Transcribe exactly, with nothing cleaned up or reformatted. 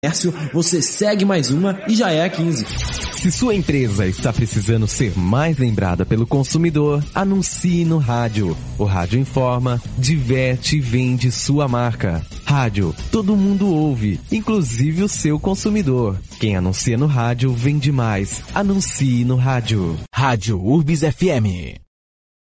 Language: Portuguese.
Você segue mais uma e já é a quinze. Se sua empresa está precisando ser mais lembrada pelo consumidor, anuncie no rádio. O rádio informa, diverte e vende sua marca. Rádio, todo mundo ouve, inclusive o seu consumidor. Quem anuncia no rádio vende mais. Anuncie no rádio. Rádio Urbis F M.